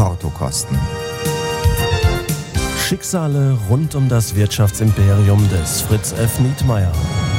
Portokosten. Schicksale rund um das Wirtschaftsimperium des Fritz F. Nietmeyer.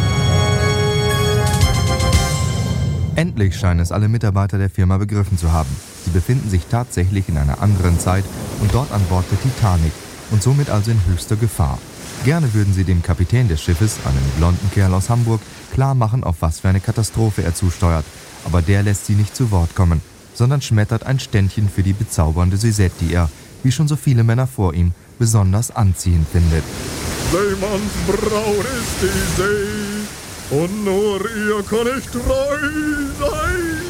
Endlich scheinen es alle Mitarbeiter der Firma begriffen zu haben. Sie befinden sich tatsächlich in einer anderen Zeit und dort an Bord der Titanic und somit also in höchster Gefahr. Gerne würden sie dem Kapitän des Schiffes, einem blonden Kerl aus Hamburg, klar machen, auf was für eine Katastrophe er zusteuert. Aber der lässt sie nicht zu Wort kommen, sondern schmettert ein Ständchen für die bezaubernde Suzette, die er, wie schon so viele Männer vor ihm, besonders anziehend findet. Seemannsbraut ist die See und nur ihr kann ich treu sein.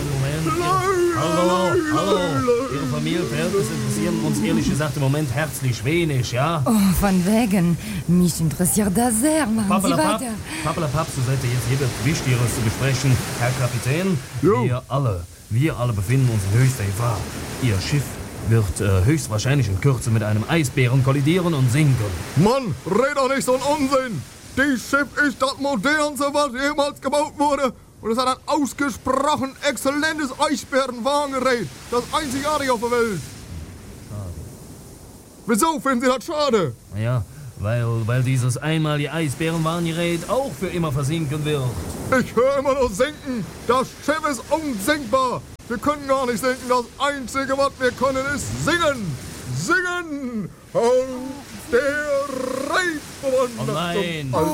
Hallo. Ihre Familienverhältnisse interessieren uns ehrlich gesagt im Moment herzlich wenig, ja? Oh, von wegen. Mich interessiert das sehr. Machen Sie weiter. Papalapap, so seid ihr jetzt hier wird Wichtigeres zu besprechen. Herr Kapitän, wir alle befinden uns in höchster Gefahr. Ihr Schiff wird höchstwahrscheinlich in Kürze mit einem Eisbären kollidieren und sinken. Mann, red doch nicht so einen Unsinn. Dieses Schiff ist das modernste, was jemals gebaut wurde. Und es hat ein ausgesprochen exzellentes Eisbärenwarngerät. Das einzigartige auf der Welt. Schade. Wieso finden Sie das schade? Naja, weil dieses einmalige Eisbärenwarngerät auch für immer versinken wird. Ich höre immer nur sinken. Das Schiff ist unsinkbar. Wir können gar nicht sinken. Das Einzige, was wir können, ist singen. Singen! Auf der Reitbahn. Oh nein.